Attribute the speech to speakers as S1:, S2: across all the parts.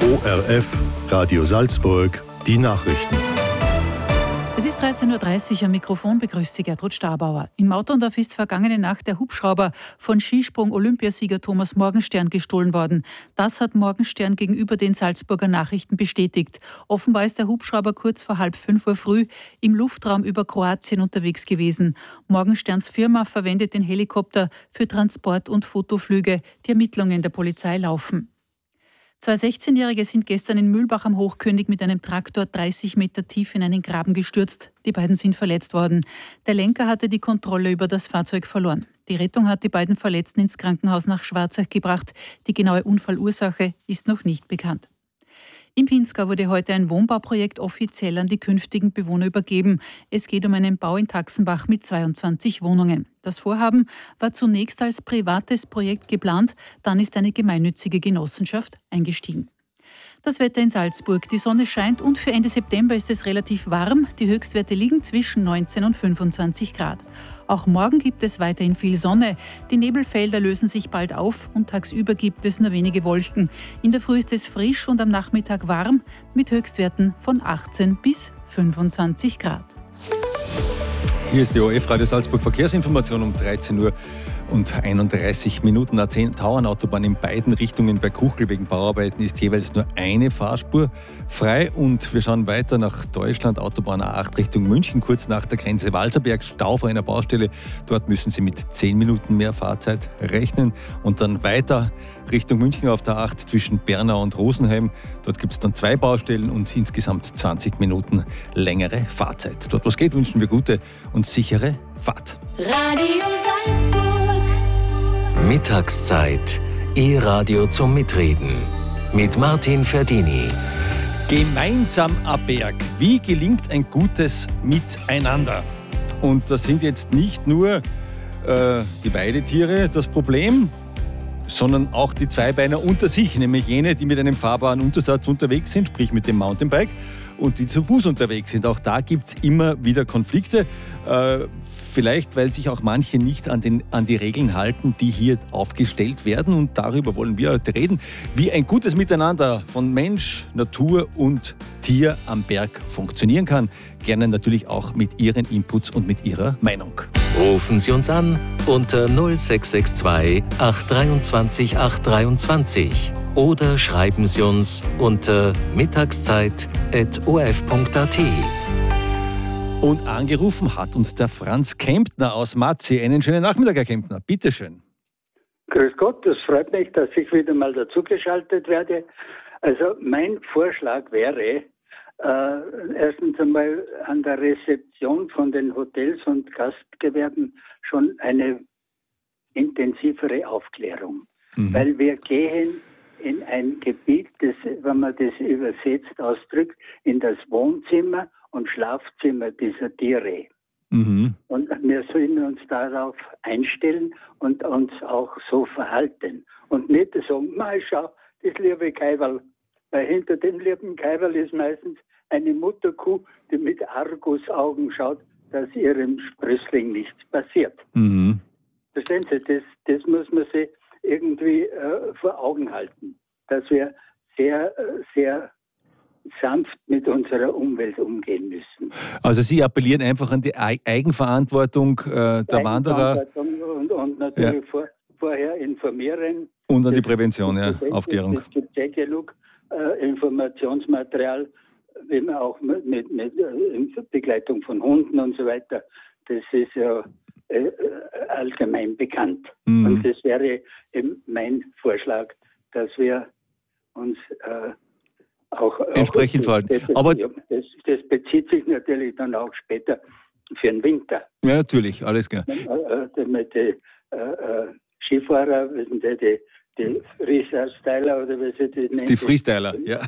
S1: ORF Radio Salzburg, die Nachrichten.
S2: Es ist 13.30 Uhr, am Mikrofon begrüßt Sie Gertrud Starbauer. In Mauterndorf ist vergangene Nacht der Hubschrauber von Skisprung-Olympiasieger Thomas Morgenstern gestohlen worden. Das hat Morgenstern gegenüber den Salzburger Nachrichten bestätigt. Offenbar ist der Hubschrauber kurz vor 4:30 Uhr früh im Luftraum über Kroatien unterwegs gewesen. Morgensterns Firma verwendet den Helikopter für Transport- und Fotoflüge. Die Ermittlungen der Polizei laufen. Zwei 16-Jährige sind gestern in Mühlbach am Hochkönig mit einem Traktor 30 Meter tief in einen Graben gestürzt. Die beiden sind verletzt worden. Der Lenker hatte die Kontrolle über das Fahrzeug verloren. Die Rettung hat die beiden Verletzten ins Krankenhaus nach Schwarzach gebracht. Die genaue Unfallursache ist noch nicht bekannt. Im Pinzgau wurde heute ein Wohnbauprojekt offiziell an die künftigen Bewohner übergeben. Es geht um einen Bau in Taxenbach mit 22 Wohnungen. Das Vorhaben war zunächst als privates Projekt geplant, dann ist eine gemeinnützige Genossenschaft eingestiegen. Das Wetter in Salzburg. Die Sonne scheint und für Ende September ist es relativ warm. Die Höchstwerte liegen zwischen 19 und 25 Grad. Auch morgen gibt es weiterhin viel Sonne. Die Nebelfelder lösen sich bald auf und tagsüber gibt es nur wenige Wolken. In der Früh ist es frisch und am Nachmittag warm mit Höchstwerten von 18 bis 25 Grad.
S3: Hier ist die ORF Radio Salzburg Verkehrsinformation um 13 Uhr und 31 Minuten. A10 Tauernautobahn in beiden Richtungen bei Kuchel wegen Bauarbeiten ist jeweils nur eine Fahrspur frei. Und wir schauen weiter nach Deutschland. Autobahn A8 Richtung München, kurz nach der Grenze Walserberg, Stau vor einer Baustelle. Dort müssen Sie mit 10 Minuten mehr Fahrzeit rechnen. Und dann weiter Richtung München auf der A8 zwischen Bernau und Rosenheim. Dort gibt es dann 2 Baustellen und insgesamt 20 Minuten längere Fahrzeit. Dort was geht, wünschen wir gute und sichere Fahrt.
S4: Radio Salzburg.
S5: Mittagszeit. E-Radio zum Mitreden. Mit Martin Ferdini.
S3: Gemeinsam am Berg. Wie gelingt ein gutes Miteinander? Und das sind jetzt nicht nur die Weidetiere das Problem, sondern auch die Zweibeiner unter sich, nämlich jene, die mit einem fahrbaren Untersatz unterwegs sind, sprich mit dem Mountainbike, und die zu Fuß unterwegs sind. Auch da gibt es immer wieder Konflikte. Vielleicht, weil sich auch manche nicht an die Regeln halten, die hier aufgestellt werden. Und darüber wollen wir heute reden, wie ein gutes Miteinander von Mensch, Natur und Tier am Berg funktionieren kann. Gerne natürlich auch mit Ihren Inputs und mit Ihrer Meinung.
S5: Rufen Sie uns an unter 0662 823 823 oder schreiben Sie uns unter mittagszeit@orf.at.
S3: Und angerufen hat uns der Franz Kemptner aus Matzi. Einen schönen Nachmittag, Herr Kemptner. Bitte schön.
S6: Grüß Gott, das freut mich, dass ich wieder mal dazugeschaltet werde. Also mein Vorschlag wäre, erstens einmal an der Rezeption von den Hotels und Gastgewerben schon eine intensivere Aufklärung. Weil wir gehen in ein Gebiet, das, wenn man das übersetzt ausdrückt, in das Wohnzimmer und Schlafzimmer dieser Tiere. Und wir sollen uns darauf einstellen und uns auch so verhalten. Und nicht sagen, mal schau, das liebe Kaiwerl. Weil hinter dem lieben Kaiwerl ist meistens eine Mutterkuh, die mit Argusaugen schaut, dass ihrem Sprössling nichts passiert. Verstehen Sie, das muss man sich irgendwie vor Augen halten, dass wir sehr, sehr sanft mit unserer Umwelt umgehen müssen.
S3: Also Sie appellieren einfach an die Eigenverantwortung der Wanderer.
S6: Und natürlich vorher informieren.
S3: Und an die Prävention, Aufklärung.
S6: Es gibt sehr genug Informationsmaterial, wie man auch mit Begleitung von Hunden und so weiter. Das ist ja allgemein bekannt. Und das wäre eben mein Vorschlag, dass wir uns auch
S3: entsprechend verhalten.
S6: Aber das bezieht sich natürlich dann auch später für den Winter.
S3: Ja, natürlich, alles klar.
S6: Mit den Skifahrer, die Freestyle-Styler oder wie sie das nennen.
S3: Die Freestyler, ja.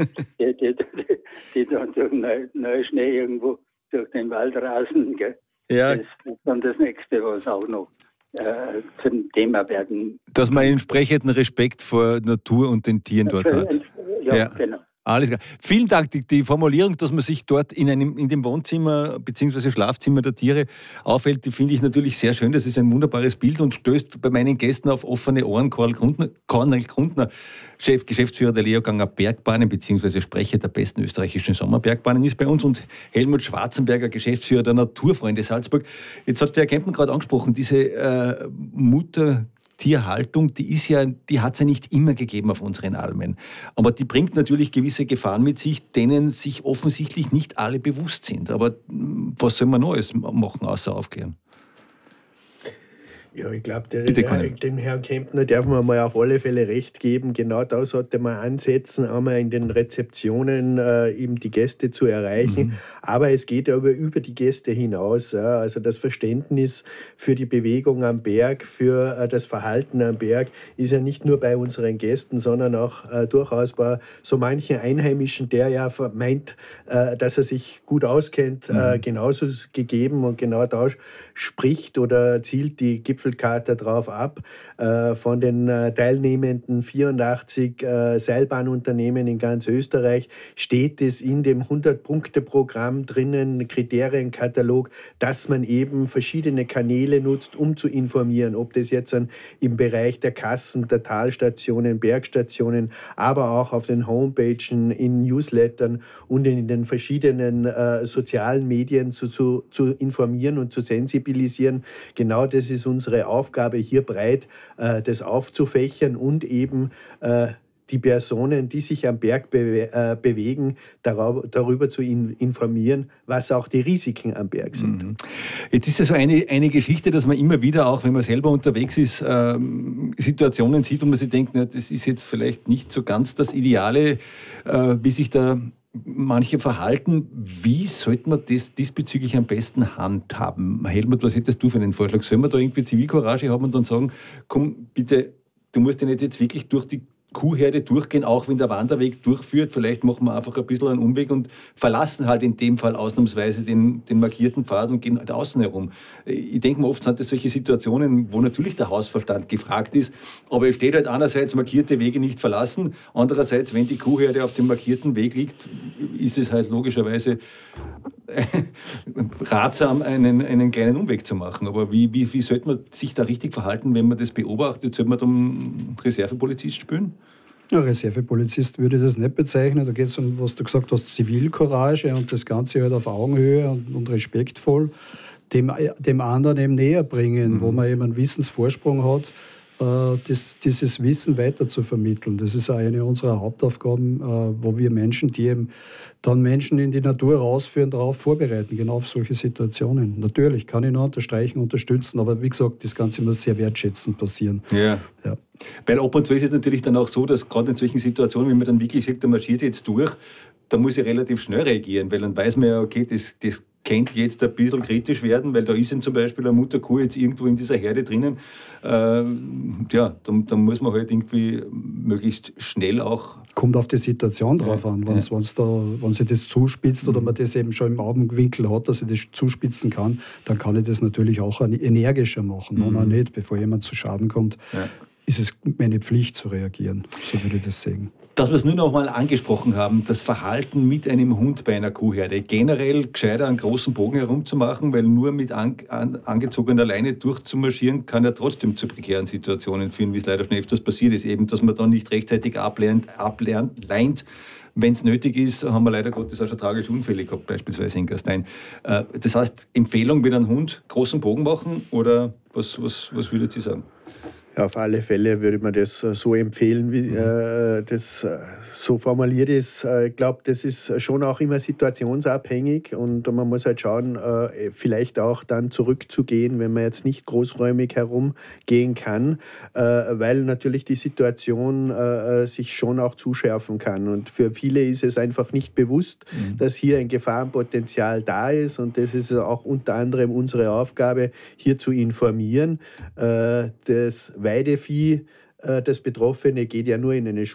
S6: Die dann durch Neuschnee irgendwo durch den Wald rasen. Gell?
S3: Ja.
S6: Das ist dann das Nächste, was auch noch zum Thema werden.
S3: Dass man entsprechenden Respekt vor Natur und den Tieren dort hat.
S6: Ja, genau.
S3: Alles klar. Vielen Dank. Die Formulierung, dass man sich dort in dem Wohnzimmer bzw. Schlafzimmer der Tiere aufhält, die finde ich natürlich sehr schön. Das ist ein wunderbares Bild und stößt bei meinen Gästen auf offene Ohren. Kornel Grundner, Geschäftsführer der Leoganger Bergbahnen bzw. Sprecher der besten österreichischen Sommerbergbahnen, ist bei uns, und Helmut Schwarzenberger, Geschäftsführer der Naturfreunde Salzburg. Jetzt hat der Herr Kempten gerade angesprochen, diese Muttertierhaltung, die hat es ja nicht immer gegeben auf unseren Almen. Aber die bringt natürlich gewisse Gefahren mit sich, denen sich offensichtlich nicht alle bewusst sind. Aber was soll man Neues machen, außer aufklären?
S7: Ja, ich glaube, dem Herrn Kemptner darf man mal auf alle Fälle recht geben. Genau da sollte man ansetzen, einmal in den Rezeptionen eben die Gäste zu erreichen. Aber es geht aber über die Gäste hinaus. Ja. Also das Verständnis für die Bewegung am Berg, für das Verhalten am Berg ist ja nicht nur bei unseren Gästen, sondern auch durchaus bei so manchen Einheimischen, der ja meint, dass er sich gut auskennt, genauso gegeben, und genau da spricht oder zielt die Gipfelkarte drauf ab. Von den teilnehmenden 84 Seilbahnunternehmen in ganz Österreich steht es in dem 100-Punkte-Programm drinnen, Kriterienkatalog, dass man eben verschiedene Kanäle nutzt, um zu informieren, ob das jetzt im Bereich der Kassen, der Talstationen, Bergstationen, aber auch auf den Homepages, in Newslettern und in den verschiedenen sozialen Medien zu informieren und zu sensibilisieren. Genau das ist unsere Aufgabe, hier breit das aufzufächern und eben die Personen, die sich am Berg bewegen, darüber zu informieren, was auch die Risiken am Berg sind.
S3: Jetzt ist ja so eine Geschichte, dass man immer wieder, auch wenn man selber unterwegs ist, Situationen sieht, wo man sich denkt, na, das ist jetzt vielleicht nicht so ganz das Ideale, wie sich da manche verhalten. Wie sollte man das diesbezüglich am besten handhaben? Helmut, was hättest du für einen Vorschlag? Sollen wir da irgendwie Zivilcourage haben und dann sagen, komm, bitte, du musst ja nicht jetzt wirklich durch die Kuhherde durchgehen, auch wenn der Wanderweg durchführt. Vielleicht machen wir einfach ein bisschen einen Umweg und verlassen halt in dem Fall ausnahmsweise den markierten Pfad und gehen halt außen herum. Ich denke mal, oft sind das solche Situationen, wo natürlich der Hausverstand gefragt ist, aber es steht halt einerseits, markierte Wege nicht verlassen, andererseits, wenn die Kuhherde auf dem markierten Weg liegt, ist es halt logischerweise ratsam, einen kleinen Umweg zu machen. Aber wie sollte man sich da richtig verhalten, wenn man das beobachtet? Sollte man dann Reservepolizist spielen?
S8: Ja, Reservepolizist würde ich das nicht bezeichnen. Da geht es um, was du gesagt hast, Zivilcourage und das Ganze halt auf Augenhöhe und respektvoll dem anderen eben näher bringen, wo man eben einen Wissensvorsprung hat, dieses Wissen weiter zu vermitteln. Das ist eine unserer Hauptaufgaben, wo wir Menschen, die eben dann Menschen in die Natur rausführen, darauf vorbereiten, genau auf solche Situationen. Natürlich kann ich noch unterstreichen, unterstützen, aber wie gesagt, das Ganze muss sehr wertschätzend passieren.
S3: Ja. Weil ab und zu ist es natürlich dann auch so, dass gerade in solchen Situationen, wenn man dann wirklich sagt, der marschiert jetzt durch, da muss ich relativ schnell reagieren, weil dann weiß man ja, okay, das könnte jetzt ein bisschen kritisch werden, weil da ist eben zum Beispiel eine Mutterkuh jetzt irgendwo in dieser Herde drinnen. Dann muss man halt irgendwie möglichst schnell auch...
S8: Kommt auf die Situation drauf an. Wenn sich das zuspitzt oder man das eben schon im Augenwinkel hat, dass ich das zuspitzen kann, dann kann ich das natürlich auch energischer machen. Noch nicht, bevor jemand zu Schaden kommt, ist es meine Pflicht zu reagieren. So würde ich das sehen.
S3: Dass wir es nur noch mal angesprochen haben, das Verhalten mit einem Hund bei einer Kuhherde. Generell gescheiter einen großen Bogen herumzumachen, weil nur mit angezogener Leine durchzumarschieren kann ja trotzdem zu prekären Situationen führen, wie es leider schon öfters passiert ist. Eben, dass man dann nicht rechtzeitig ableint. Wenn es nötig ist, haben wir leider Gottes auch schon tragische Unfälle gehabt, beispielsweise in Gastein. Das heißt, Empfehlung mit einem Hund großen Bogen machen, oder was würdet ihr sagen?
S7: Ja, auf alle Fälle würde man das so empfehlen, wie das so formuliert ist. Ich glaube, das ist schon auch immer situationsabhängig und man muss halt schauen, vielleicht auch dann zurückzugehen, wenn man jetzt nicht großräumig herumgehen kann, weil natürlich die Situation sich schon auch zuschärfen kann. Und für viele ist es einfach nicht bewusst, dass hier ein Gefahrenpotenzial da ist, und das ist auch unter anderem unsere Aufgabe, hier zu informieren. Das Weidevieh, das Betroffene, geht ja nur in eine